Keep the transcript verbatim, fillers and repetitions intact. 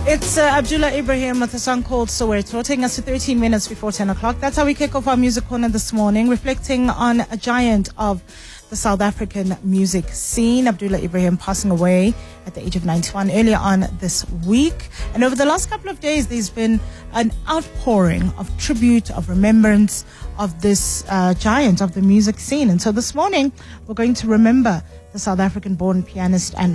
It's uh, Abdullah Ibrahim with a song called Soweto, taking us to thirteen minutes before ten o'clock. That's how we kick off our music corner this morning, reflecting on a giant of the South African music scene, Abdullah Ibrahim, passing away at the age of ninety-one earlier on this week. And over the last couple of days, there's been an outpouring of tribute, of remembrance of this uh, giant of the music scene. And so this morning, we're going to remember the South African-born pianist and